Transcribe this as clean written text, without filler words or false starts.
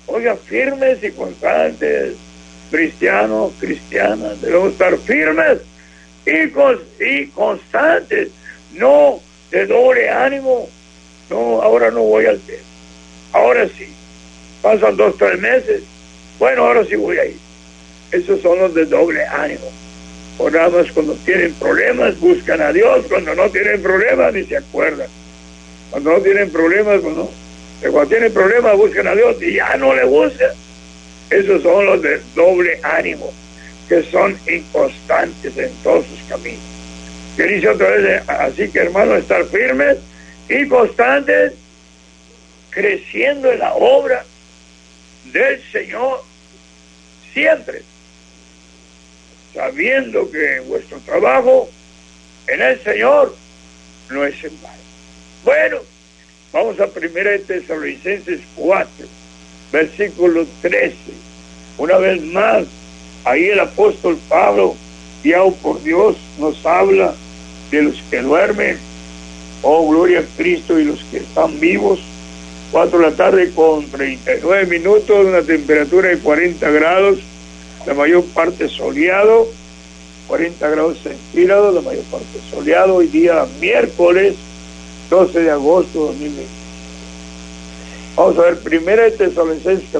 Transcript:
Oiga, firmes y constantes, cristianos, cristianas, debemos estar firmes y constantes, no de doble ánimo. No, ahora no voy al templo, ahora sí, pasan 2, 3 meses, bueno, ahora sí voy a ir. Esos son los de doble ánimo. Oramos cuando tienen problemas, buscan a Dios, cuando no tienen problemas ni se acuerdan. Cuando no tienen problemas, cuando tienen problemas buscan a Dios y ya no le buscan. Esos son los de doble ánimo, que son inconstantes en todos sus caminos. Que dice otra vez, así que hermanos, estar firmes y constantes, creciendo en la obra del Señor siempre, sabiendo que vuestro trabajo en el Señor no es en vano. Bueno, vamos a 1 Tesalonicenses 4, versículo 13. Una vez más, ahí el apóstol Pablo, guiado por Dios, nos habla de los que duermen. Oh, gloria a Cristo, y los que están vivos. 4 de la tarde con 39 minutos, una temperatura de 40 grados, la mayor parte soleado, 40 grados centígrados, la mayor parte soleado. Hoy día miércoles 12 de agosto de 2020. Vamos a ver 1 Tesalonicenses